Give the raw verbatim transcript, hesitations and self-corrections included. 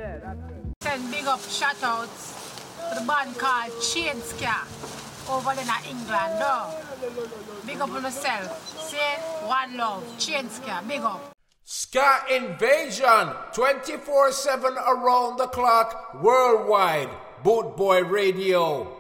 Send big up shout outs to the band called Chainscar over there in England. No. Big up on yourself. Say one love. Chainscar. Big up. Ska Invasion, twenty-four seven around the clock, worldwide. Boot Boy Radio.